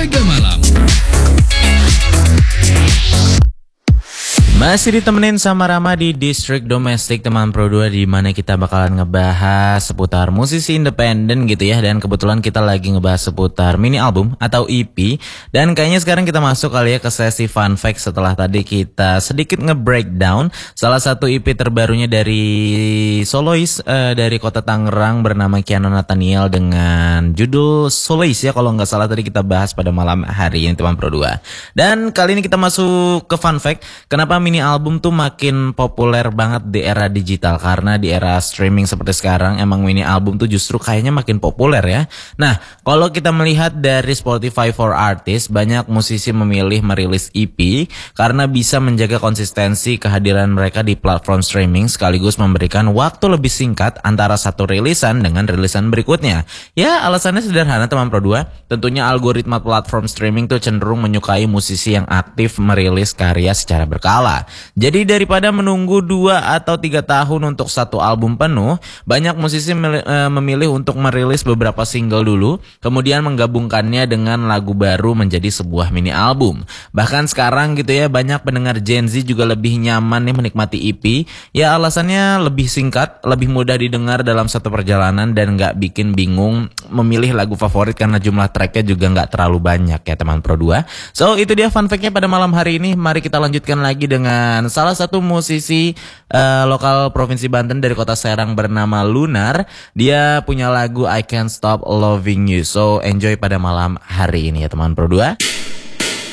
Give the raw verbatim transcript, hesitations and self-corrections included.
Jaga Malam. Masih ditemenin sama Rama di Distrik Domestik teman Pro dua, di mana kita bakalan ngebahas seputar musisi independen gitu ya. Dan kebetulan kita lagi ngebahas seputar mini album atau E P. Dan kayaknya sekarang kita masuk kali ya ke sesi fun fact setelah tadi kita sedikit nge-breakdown salah satu E P terbarunya dari solois uh, dari kota Tangerang bernama Kiano Nathaniel dengan judul Solois ya, kalau nggak salah tadi kita bahas pada malam hari ini teman Pro dua. Dan kali ini kita masuk ke fun fact. Kenapa mini album tuh makin populer banget di era digital? Karena di era streaming seperti sekarang emang mini album tuh justru kayaknya makin populer ya. Nah, kalau kita melihat dari Spotify for Artists, banyak musisi memilih merilis E P karena bisa menjaga konsistensi kehadiran mereka di platform streaming sekaligus memberikan waktu lebih singkat antara satu rilisan dengan rilisan berikutnya. Ya, alasannya sederhana teman Pro dua. Tentunya algoritma platform streaming tuh cenderung menyukai musisi yang aktif merilis karya secara berkala. Jadi daripada menunggu dua atau tiga tahun untuk satu album penuh, banyak musisi memilih untuk merilis beberapa single dulu, kemudian menggabungkannya dengan lagu baru menjadi sebuah mini album. Bahkan sekarang gitu ya, banyak pendengar Gen Z juga lebih nyaman nih menikmati E P. Ya alasannya lebih singkat, lebih mudah didengar dalam satu perjalanan, dan gak bikin bingung memilih lagu favorit karena jumlah tracknya juga gak terlalu banyak ya teman Pro dua. So itu dia fun fact-nya pada malam hari ini. Mari kita lanjutkan lagi dengan dengan salah satu musisi uh, lokal Provinsi Banten dari kota Serang bernama Lunar. Dia punya lagu I Can't Stop Loving You. So enjoy pada malam hari ini ya teman Pro dua.